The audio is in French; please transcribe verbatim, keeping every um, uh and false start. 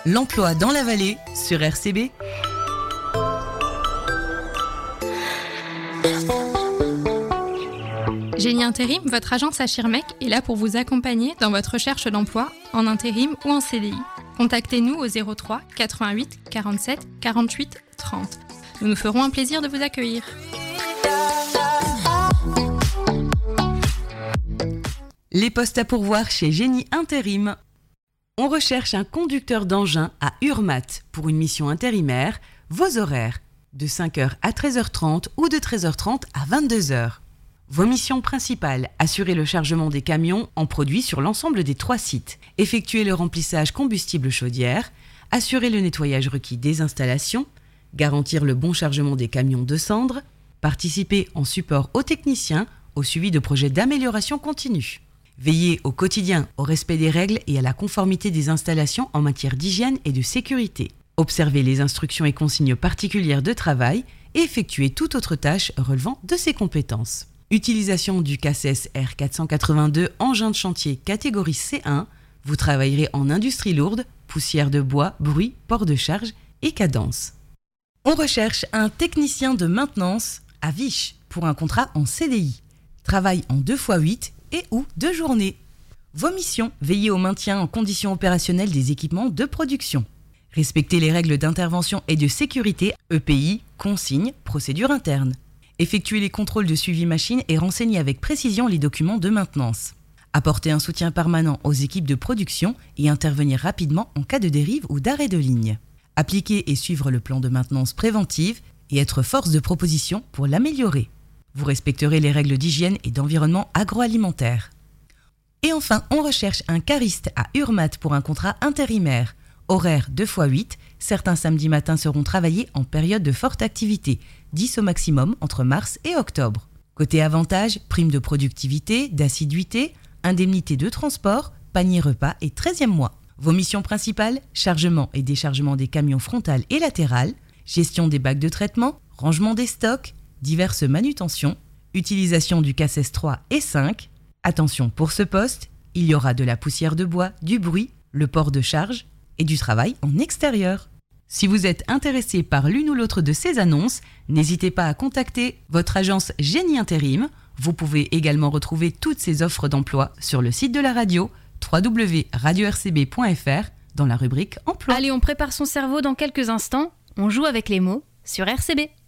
L'emploi dans la vallée sur R C B. Génie Intérim, votre agence à Schirmeck est là pour vous accompagner dans votre recherche d'emploi en intérim ou en C D I. Contactez-nous au zéro trois quatre-vingt-huit quarante-sept quarante-huit trente. Nous nous ferons un plaisir de vous accueillir. Les postes à pourvoir chez Génie Intérim. On recherche un conducteur d'engin à Urmat pour une mission intérimaire. Vos horaires, de cinq heures à treize heures trente ou de treize heures trente à vingt-deux heures. Vos missions principales, assurer le chargement des camions en produits sur l'ensemble des trois sites, effectuer le remplissage combustible chaudière, assurer le nettoyage requis des installations, garantir le bon chargement des camions de cendres, participer en support aux techniciens au suivi de projets d'amélioration continue. Veiller au quotidien au respect des règles et à la conformité des installations en matière d'hygiène et de sécurité. Observer les instructions et consignes particulières de travail et effectuer toute autre tâche relevant de ses compétences. Utilisation du C A S E S R quatre cent quatre-vingt-deux engin de chantier catégorie C un. Vous travaillerez en industrie lourde, poussière de bois, bruit, port de charge et cadence. On recherche un technicien de maintenance à Viche pour un contrat en C D I. Travail en deux fois huit et ou deux journées. Vos missions, veiller au maintien en conditions opérationnelles des équipements de production. Respecter les règles d'intervention et de sécurité, E P I, consignes, procédures internes. Effectuer les contrôles de suivi machine et renseigner avec précision les documents de maintenance. Apporter un soutien permanent aux équipes de production et intervenir rapidement en cas de dérive ou d'arrêt de ligne. Appliquer et suivre le plan de maintenance préventive et être force de proposition pour l'améliorer. Vous respecterez les règles d'hygiène et d'environnement agroalimentaire. Et enfin, on recherche un cariste à Urmat pour un contrat intérimaire. Horaire deux fois huit, certains samedis matins seront travaillés en période de forte activité, dix au maximum entre mars et octobre. Côté avantages, prime de productivité, d'assiduité, indemnité de transport, panier repas et treizième mois. Vos missions principales, chargement et déchargement des camions frontal et latéral, gestion des bacs de traitement, rangement des stocks, diverses manutentions, utilisation du C A S E S trois et cinq. Attention pour ce poste, il y aura de la poussière de bois, du bruit, le port de charge et du travail en extérieur. Si vous êtes intéressé par l'une ou l'autre de ces annonces, n'hésitez pas à contacter votre agence Génie Intérim. Vous pouvez également retrouver toutes ces offres d'emploi sur le site de la radio w w w point radio r c b point f r dans la rubrique Emploi. Allez, on prépare son cerveau dans quelques instants. On joue avec les mots sur R C B.